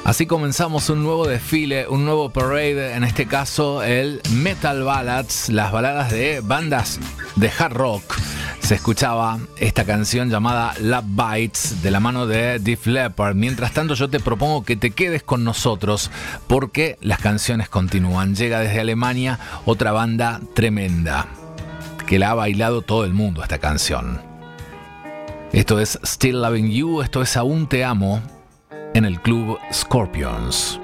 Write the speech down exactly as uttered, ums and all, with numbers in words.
Así comenzamos un nuevo desfile, un nuevo parade, en este caso el Metal Ballads, las baladas de bandas de hard rock. Se escuchaba esta canción llamada Love Bites de la mano de Def Leppard. Mientras tanto yo te propongo que te quedes con nosotros porque las canciones continúan. Llega desde Alemania otra banda tremenda que la ha bailado todo el mundo esta canción. Esto es Still Loving You, esto es Aún Te Amo en el Club Scorpions.